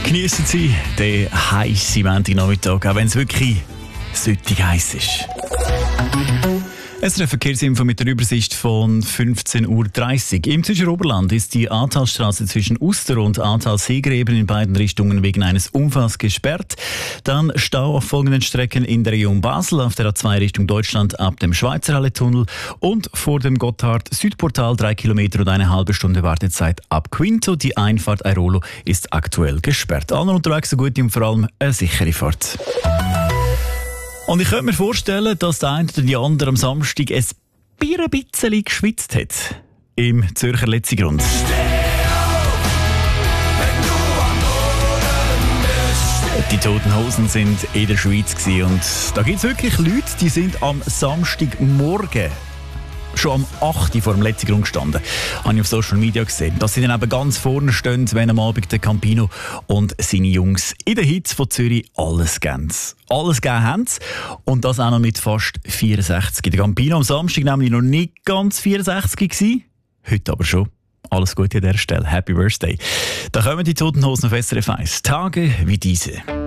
Geniessen Sie den heissen Montagnachmittag, auch wenn es wirklich süttig heiß ist. Es ist eine Verkehrsinfo mit der Übersicht von 15.30 Uhr. Im Zwischeroberland ist die Ahrtalstraße zwischen Uster und Ahrtal-Seegräben in beiden Richtungen wegen eines Unfalls gesperrt. Dann Stau auf folgenden Strecken in der Region Basel, auf der A2 Richtung Deutschland ab dem Schweizerhalle-Tunnel und vor dem Gotthard-Südportal 3 Kilometer und eine halbe Stunde Wartezeit ab Quinto. Die Einfahrt Airolo ist aktuell gesperrt. Allen unterwegs so gut und vor allem eine sichere Fahrt. Und ich könnte mir vorstellen, dass der eine oder die andere am Samstag ein bisschen geschwitzt hat. Im Zürcher Letzigrund. Die Toten Hosen sind in der Schweiz und da gibt es wirklich Leute, die sind am Samstagmorgen schon am 8 Uhr vor dem Letzigrund gestanden. Habe ich auf Social Media gesehen. Dass sie dann eben ganz vorne stehen, wenn am Abend der Campino und seine Jungs in den Hits von Zürich alles geben. Alles gegeben haben sie. Und das auch noch mit fast 64. Der Campino am Samstag nämlich noch nicht ganz 64 gewesen. Heute aber schon. Alles Gute an dieser Stelle. Happy Birthday. Da kommen die Toten Hosen auf SRF 1. Tage wie diese.